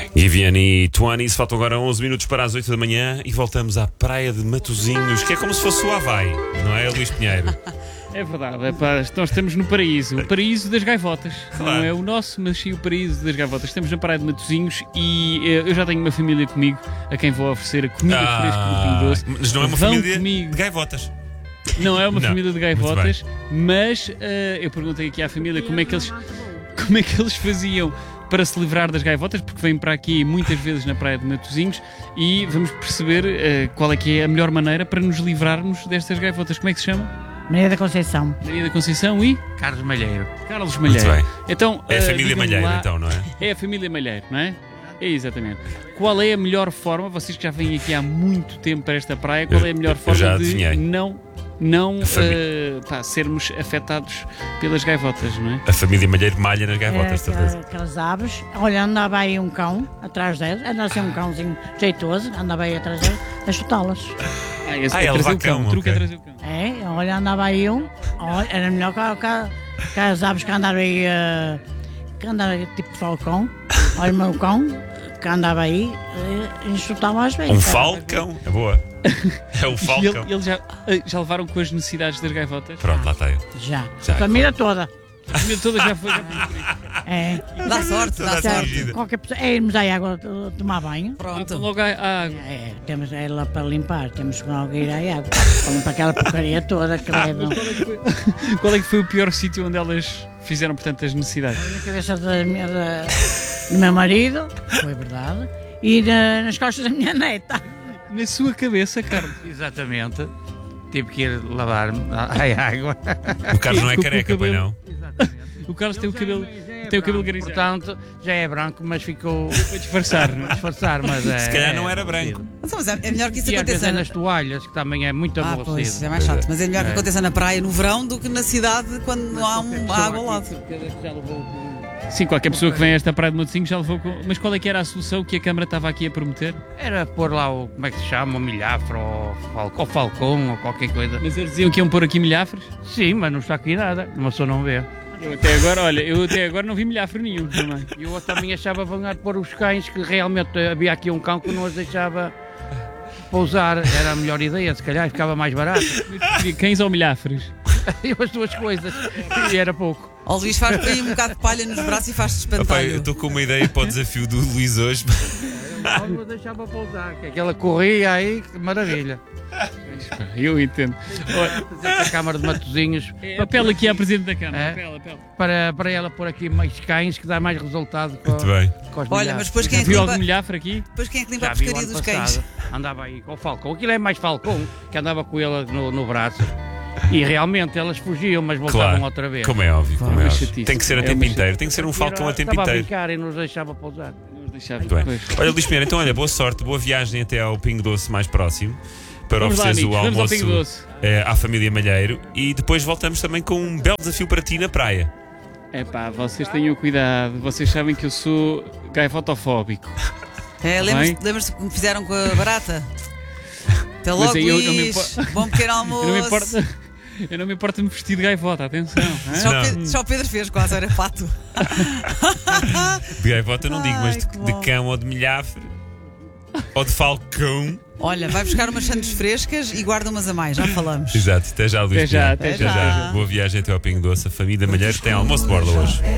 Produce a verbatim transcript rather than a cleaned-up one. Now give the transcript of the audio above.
E Vianney vinte, faltam agora onze minutos para as oito da manhã e voltamos à praia de Matosinhos, que é como se fosse o Havaí, não é, Luís Pinheiro? É verdade, é pá, nós estamos no paraíso, o paraíso das gaivotas. Claro. Não é o nosso, mas sim o paraíso das gaivotas. Estamos na praia de Matosinhos e eh, eu já tenho uma família comigo a quem vou oferecer a comida Ah, fresca do Pingo Doce. Mas não é uma Vão família comigo. de gaivotas. Não é uma Não, família de muito gaivotas, mas eh, eu perguntei aqui à família como é que eles, como é que eles faziam para se livrar das gaivotas, porque vêm para aqui muitas vezes na praia de Matosinhos e vamos perceber eh, qual é que é a melhor maneira para nos livrarmos destas gaivotas. Como é que se chama? Maria da Conceição. Maria da Conceição e Carlos Malheiro. Carlos Malheiro. Muito bem. Então, É a eh, família digam-me Malheiro, lá- então, não é? É a família Malheiro, não é? É exatamente. Qual é a melhor forma, vocês que já vêm aqui há muito tempo para esta praia, qual Eu- é a melhor eu forma já de adivinhei. não, não A fami- eh, pá, sermos afetados pelas gaivotas, não é? A família Malheiro malha nas É, gaivotas, certeza. aquela- aquelas aves. Olha, andava aí um cão atrás delas. Andava assim um cãozinho jeitoso. Andava aí atrás delas a chutá-las. Ah, esse Ah, é é trazer levar o cão, cão, o truque é ok. trazer o cão. É, olha, andava aí um. Olha, era melhor que, que, que as aves que andavam aí. eh, que andavam tipo falcão. Olha o meu cão que andava aí e chutava às vezes. Um falcão, é boa. É o E falcão. ele- eles já, eh, já levaram com as necessidades das gaivotas? Pronto, lá está ele. Já. Já. A família toda. A família toda já foi. Já foi por isso. É. Dá sorte, Toda dá a Já, sorte. Dirigida. qualquer pessoa. É irmos aí água uh, tomar banho. Ah, Pronto. logo há há água. É, temos ela para limpar, temos que logo ir à água. Para limpar aquela porcaria toda que levam. Qual é que foi o pior sítio onde elas fizeram, portanto, as necessidades? Na cabeça da minha, da- do meu marido, foi verdade, e na- nas costas da minha neta. Na sua cabeça, Carlos. Exatamente. Tive que ir lavar-me à água. O Carlos não é Com- com o careca, pois cabelo. não? O Carlos tem o cabelo, tem o cabelo grisalho. Portanto, já é branco, mas ficou Para disfarçar, não é? disfarçar, mas é... Se calhar não é era branco. Então, mas é é melhor que isso E às vezes aconteça. é nas toalhas, que também é muito Ah, pois, é aborrecido. mais chato. Mas é melhor que É. aconteça na praia no verão do que na cidade quando não há um, água ao lado. Sim, qualquer pessoa que vem a esta praia de Matosinhos já levou com... Mas qual é que era a solução que a Câmara estava aqui a prometer? Era pôr lá o, como é que se chama, o milhafre, ou, fal- ou falcão, ou qualquer coisa. Mas eles diziam que iam pôr aqui milhafres? Sim, mas não está aqui nada, uma pessoa não vê. Eu até agora, olha, eu até agora não vi milhafre nenhum também. E eu também achava vangar pôr os cães, que realmente havia aqui um cão que não os deixava pousar. Era a melhor ideia, se calhar ficava mais barato. Mas cães ou milhafres? E as duas coisas. E era pouco. Ó Luís, faz por aí um bocado de palha nos braços e faz-te Papai, eu espantalho. estou com uma ideia para o desafio do Luís hoje. Não os deixava pousar, que aquela corria aí, que maravilha. Eu entendo. Olha, Fazer a Câmara de Matosinhos apela aqui à Presidente da Câmara. É? Apela, apela. para, para ela pôr aqui mais cães, que dá mais resultado com, Muito bem. com os Olha, milhares. mas depois quem é que Viu limpa, algum milhafre aqui? depois quem é que limpa Já a vi o porcaria ano dos passado, cães? andava aí com o falcão. Aquilo é mais falcão, que andava com ele no, no braço. E realmente elas fugiam, mas voltavam Claro. outra vez. Como é óbvio, como é uma óbvio. chatice. Tem que ser a É tempo uma inteiro. Tem que ser um falcão a tempo Estava a inteiro. brincar e nos deixava pousar. Vamos deixar Muito bem. depois. Olha, Luís Pinheiro, então olha, boa sorte, boa viagem até ao Pingo Doce mais próximo para Vamos lá, ofereceres o amigos, vamos ao almoço Pingo Doce. eh, à família Malheiro e depois voltamos também com um belo desafio para ti na praia. É pá, vocês tenham cuidado. Vocês sabem que eu sou gaivotofóbico. É, lembras-te lembras-te que me fizeram com a barata? Até logo, aí eu- eu me Luís. impo- Bom pequeno Eu almoço. não me importa, eu não me importo de me vestir de gaivota, atenção. hã? Só, Não. Pedro, só Pedro fez quase, era pato. De gaivota não digo, mas Ai, de, que de bom. cão ou de milhafre ou de falcão. Olha, vai buscar umas sandes frescas e guarda umas a mais, já falamos. Exato, até já, Luís Até já, Pinheiro. até já. Boa viagem até ao Pingo Doce. A família Malheiro tem almoço de borla hoje.